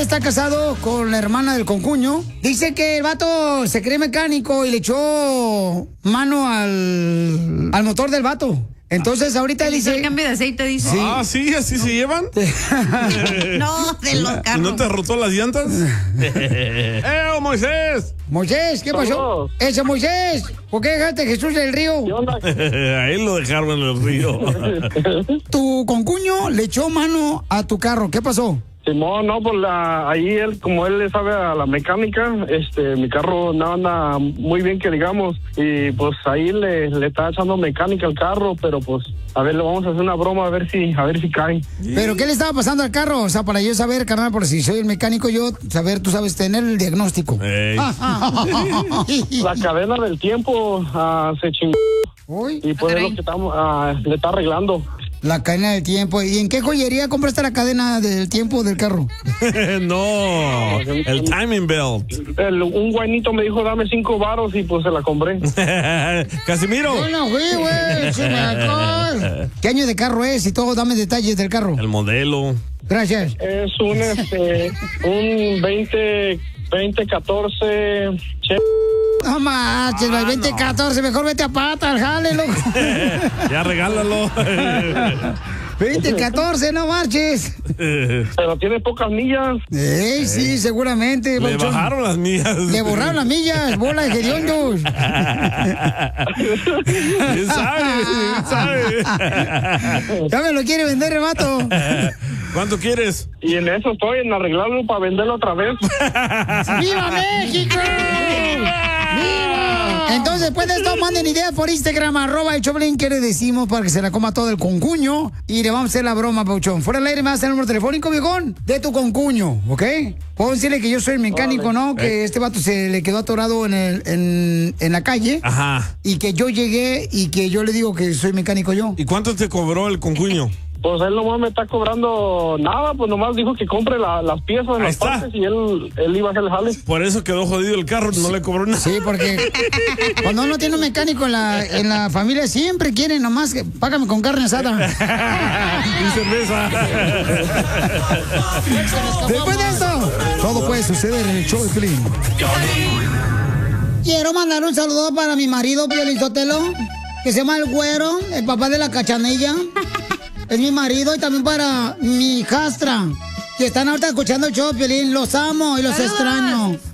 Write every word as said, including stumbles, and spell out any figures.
está casado con la hermana del concuño. Dice que el vato se cree mecánico y le echó mano al, al motor del vato. Entonces ahorita el dice... El cambio de aceite, dice. Sí. Ah, sí, así se llevan. No, de los carros. ¿Y no te rotó las llantas? ¡Eh, Moisés! Moisés, ¿qué pasó? Ese Moisés, ¿por qué dejaste a Jesús del río? ¿Qué onda? A él lo dejaron en el río. Tu concuño le echó mano a tu carro, ¿qué pasó? Simón, no, pues la, ahí él, como él le sabe a la mecánica, este, mi carro no anda muy bien que digamos, y pues ahí le, le está echando mecánica al carro, pero pues, a ver, le vamos a hacer una broma a ver si, a ver si cae. ¿Pero qué le estaba pasando al carro? O sea, para yo saber, carnal, por si soy el mecánico, yo saber, tú sabes, tener el diagnóstico. La cadena del tiempo uh, se chingó. Uy. Y pues es lo que estamos, uh, le está arreglando. La cadena del tiempo. ¿Y en qué joyería compraste la cadena del tiempo del carro? No, el timing belt. El, un guainito me dijo, dame cinco varos y pues se la compré. Casimiro. No, no fui, güey. Se me acabó. ¿Qué año de carro es? Y todo, dame detalles del carro. El modelo. Gracias. Es un, este, un veinte, veinte catorce... No manches, el veinte catorce, mejor vete a pata, al jale, loco. Ya regálalo. veinte catorce, no marches. Pero tiene pocas millas. Eh, sí, seguramente. Le Bauchón. bajaron las millas. Le borraron las millas, bola de hediondos. ¿Quién sabe? ¿Quién sabe? Ya me lo quiere vender el vato. ¿Cuánto quieres? Y en eso estoy, en arreglarlo para venderlo otra vez. ¡Viva México! ¡Viva! Entonces, después de esto, manden ideas por Instagram, arroba el Choplin, que le decimos para que se la coma todo el concuño. Y le vamos a hacer la broma, Pauchón. Fuera del aire me vas a hacer el número telefónico, viejón, de tu concuño, ¿ok? Puedo decirle que yo soy el mecánico, vale. ¿No? Que eh. este vato se le quedó atorado en, el, en, en la calle. Ajá. Y que yo llegué y que yo le digo que soy mecánico yo. ¿Y cuánto te cobró el concuño? Pues él nomás me está cobrando nada, pues nomás dijo que compre la, las piezas, las partes y él, él iba a hacer el jale. Por eso quedó jodido el carro, no le cobró nada. Sí, porque cuando uno tiene un mecánico en la, en la familia siempre quiere nomás que págame con carne asada. Y cerveza. Después de esto, todo puede suceder en el show de Piolín. Quiero mandar un saludo para mi marido, Piolín Sotelo, que se llama El Güero, el papá de la Cachanilla. Es mi marido, y también para mi hijastra, que están ahorita escuchando el show, Piolín. Los amo y los extraño.